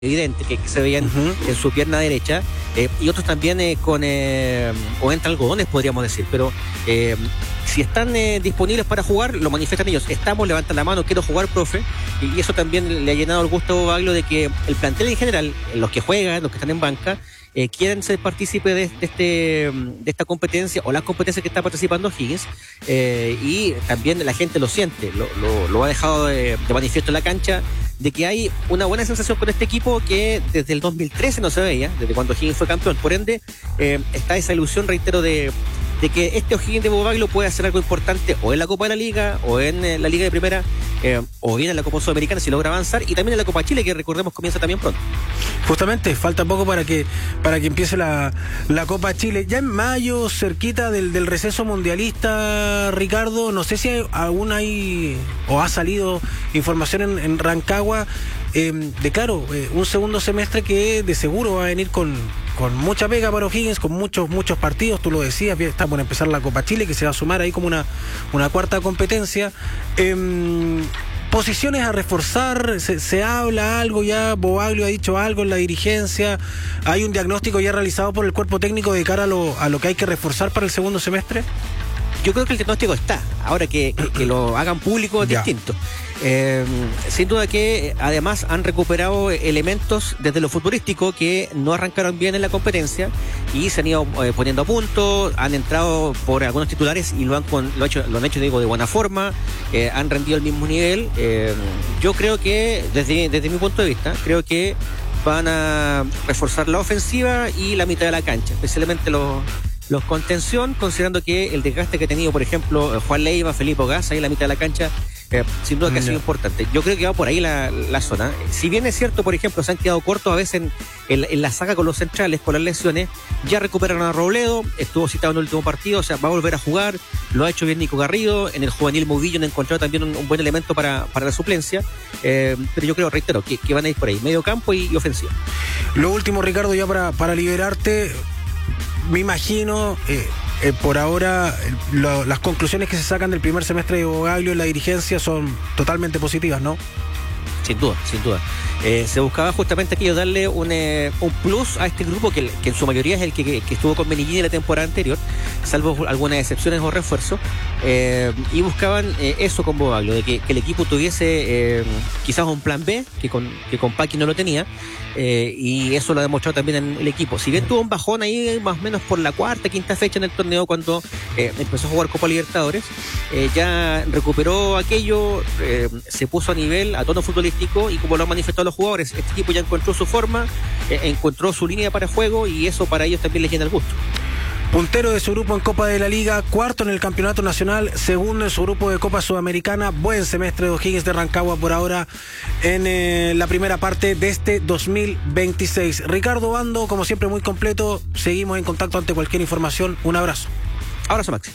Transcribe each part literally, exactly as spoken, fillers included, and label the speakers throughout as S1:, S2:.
S1: evidente que, que se veían uh-huh. en su pierna derecha, eh, y otros también eh, con eh, o entre algodones, podríamos decir, pero eh, si están eh, disponibles para jugar, lo manifiestan ellos. Estamos, levantan la mano, quiero jugar, profe, y, y eso también le ha llenado el gusto a Bobaglio de que el plantel en general, los que juegan, los que están en banca, Eh, quieren ser partícipes de, de, este, de esta competencia o las competencias que está participando Higgins, eh, y también la gente lo siente, lo, lo, lo ha dejado de, de manifiesto en la cancha, de que hay una buena sensación con este equipo que desde el dos mil trece no se veía, desde cuando Higgins fue campeón. Por ende, eh, está esa ilusión, reitero, de, de que este O'Higgins de Bobaglio puede hacer algo importante o en la Copa de la Liga o en eh, la Liga de Primera, eh, o bien en la Copa Sudamericana si logra avanzar, y también en la Copa Chile, que recordemos comienza también pronto.
S2: Justamente, falta poco para que para que empiece la, la Copa Chile. Ya en mayo, cerquita del, del receso mundialista, Ricardo, no sé si hay, aún hay o ha salido información en, en Rancagua eh, de, claro, eh, un segundo semestre que de seguro va a venir con, con mucha pega para O'Higgins, con muchos muchos partidos, tú lo decías, está por empezar la Copa Chile, que se va a sumar ahí como una, una cuarta competencia. Eh, Posiciones a reforzar, se, se habla algo ya, Bobaglio ha dicho algo en la dirigencia, hay un diagnóstico ya realizado por el cuerpo técnico de cara a lo, a lo que hay que reforzar para el segundo semestre.
S1: Yo creo que el diagnóstico está, ahora que, que, que lo hagan público es ya distinto. Eh, sin duda que además han recuperado elementos desde lo futbolístico que no arrancaron bien en la competencia y se han ido eh, poniendo a punto, han entrado por algunos titulares y lo han, con, lo, hecho, lo han hecho digo, de buena forma, eh, han rendido al mismo nivel. Eh, yo creo que desde, desde mi punto de vista, creo que van a reforzar la ofensiva y la mitad de la cancha, especialmente los Los contención, considerando que el desgaste que ha tenido, por ejemplo, Juan Leiva, Felipe Gas, ahí en la mitad de la cancha, eh, sin duda que ha sido importante. Yo creo que va por ahí la, la zona. Si bien es cierto, por ejemplo, se han quedado cortos a veces en, en, en la saga con los centrales, con las lesiones, ya recuperaron a Robledo, estuvo citado en el último partido, o sea, va a volver a jugar, lo ha hecho bien Nico Garrido, en el juvenil Muguillo han encontrado también un, un buen elemento para, para la suplencia, eh, pero yo creo, reitero, que, que van a ir por ahí, medio campo y, y ofensiva.
S2: Lo último, Ricardo, ya para, para liberarte, me imagino, eh, eh, por ahora, lo, las conclusiones que se sacan del primer semestre de Bobaglio en la dirigencia son totalmente positivas, ¿no?
S1: Sin duda, sin duda. Eh, se buscaba justamente aquello, darle un, eh, un plus a este grupo que, que en su mayoría es el que, que, que estuvo con Meneghini la temporada anterior, salvo algunas excepciones o refuerzos, eh, y buscaban eh, eso con Bobaglio, de que, que el equipo tuviese eh, quizás un plan B, que con, que con Paqui no lo tenía, eh, y eso lo ha demostrado también en el equipo. Si bien tuvo un bajón ahí más o menos por la cuarta, quinta fecha en el torneo cuando eh, empezó a jugar Copa Libertadores, eh, ya recuperó aquello, eh, se puso a nivel, a tono futbolístico, y como lo han manifestado los jugadores, este equipo ya encontró su forma, eh, encontró su línea para juego, y eso para ellos también les llena el gusto.
S2: Puntero de su grupo en Copa de la Liga, cuarto en el Campeonato Nacional, segundo en su grupo de Copa Sudamericana. Buen semestre de O'Higgins de Rancagua por ahora en eh, la primera parte de este dos mil veintiséis. Ricardo Bando, como siempre, muy completo. Seguimos en contacto ante cualquier información. Un abrazo.
S1: Abrazo, Maxi.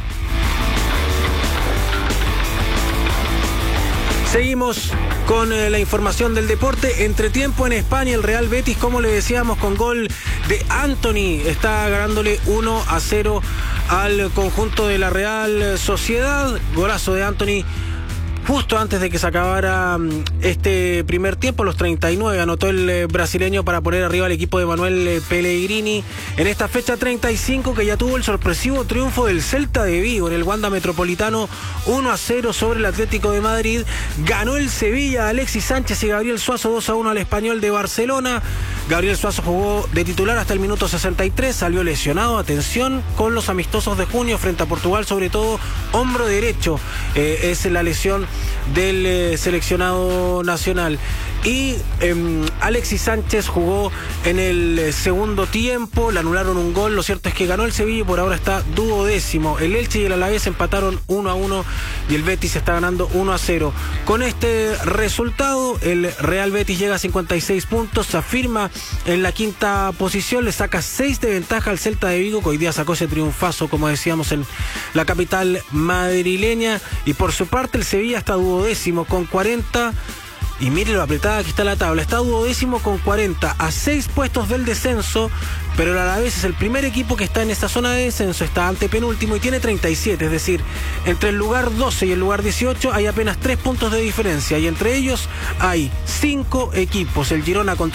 S2: Seguimos con eh, la información del deporte. Entretiempo en España, el Real Betis, como le decíamos, con gol de Anthony, está ganándole uno a cero al conjunto de la Real Sociedad. Golazo de Anthony justo antes de que se acabara este primer tiempo, los treinta y nueve, anotó el eh, brasileño para poner arriba al equipo de Manuel eh, Pellegrini en esta fecha treinta y cinco, que ya tuvo el sorpresivo triunfo del Celta de Vigo en el Wanda Metropolitano, uno a cero sobre el Atlético de Madrid. Ganó el Sevilla, Alexis Sánchez y Gabriel Suazo, dos a uno al Español de Barcelona. Gabriel Suazo jugó de titular hasta el minuto sesenta y tres, salió lesionado, atención, con los amistosos de junio frente a Portugal, sobre todo hombro derecho, eh, es la lesión del eh, seleccionado nacional. Y eh, Alexis Sánchez jugó en el eh, segundo tiempo, le anularon un gol. Lo cierto es que ganó el Sevilla y por ahora está duodécimo. El Elche y el Alavés empataron uno a uno y el Betis está ganando uno a cero. Con este resultado, el Real Betis llega a cincuenta y seis puntos, se afirma en la quinta posición, le saca seis de ventaja al Celta de Vigo, que hoy día sacó ese triunfazo, como decíamos, en la capital madrileña. Y por su parte, el Sevilla está duodécimo con cuarenta Y mire lo apretada que está la tabla. Está duodécimo con cuarenta, a seis puestos del descenso, pero el Alavés es el primer equipo que está en esta zona de descenso. Está antepenúltimo y tiene treinta y siete, es decir, entre el lugar doce y el lugar dieciocho hay apenas tres puntos de diferencia, y entre ellos hay cinco equipos. El Girona con